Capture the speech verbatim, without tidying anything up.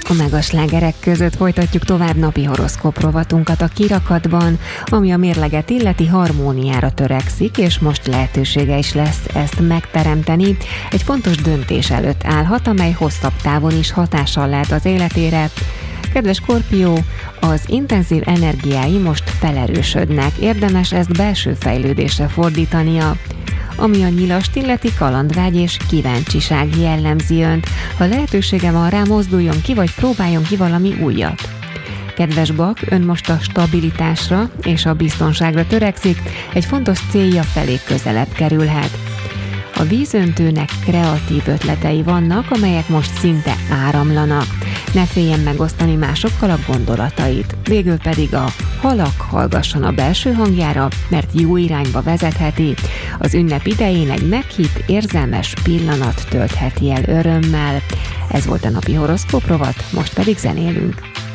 A megaslágerek között folytatjuk tovább napi horoszkóp rovatunkat a kirakatban, ami a mérleget illeti harmóniára törekszik, és most lehetősége is lesz ezt megteremteni. Egy fontos döntés előtt állhat, amely hosszabb távon is hatással lehet az életére. Kedves Skorpió, az intenzív energiái most felerősödnek, érdemes ezt belső fejlődésre fordítania. Ami a nyilast illeti, kalandvágy és kíváncsiság jellemzi önt. Ha lehetősége van rá, mozduljon ki, vagy próbáljon ki valami újat. Kedves Bak, ön most a stabilitásra és a biztonságra törekszik, egy fontos célja felé közelebb kerülhet. A vízöntőnek kreatív ötletei vannak, amelyek most szinte áramlanak. Ne féljen megosztani másokkal a gondolatait. Végül pedig a halak hallgasson a belső hangjára, mert jó irányba vezetheti. Az ünnep idején egy meghitt, érzelmes pillanat töltheti el örömmel. Ez volt a napi horoszkóp rovat, most pedig zenélünk.